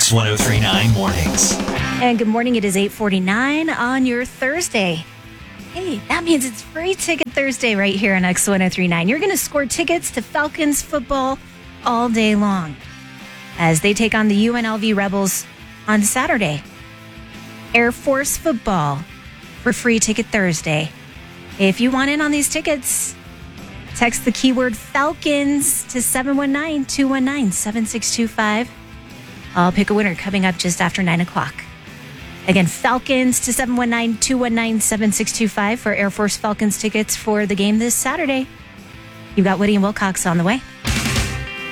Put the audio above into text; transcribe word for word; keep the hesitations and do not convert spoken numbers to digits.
X ten thirty-nine Mornings. And good morning. It is eight forty-nine on your Thursday. Hey, that means it's Free Ticket Thursday right here on X ten thirty-nine. You're going to score tickets to Falcons football all day long as they take on the U N L V Rebels on Saturday. Air Force football for Free Ticket Thursday. If you want in on these tickets, text the keyword Falcons to seven one nine, two one nine, seven six two five. I'll pick a winner coming up just after nine o'clock. Again, Falcons to seven one nine, two one nine, seven six two five for Air Force Falcons tickets for the game this Saturday. You've got Woody and Wilcox on the way.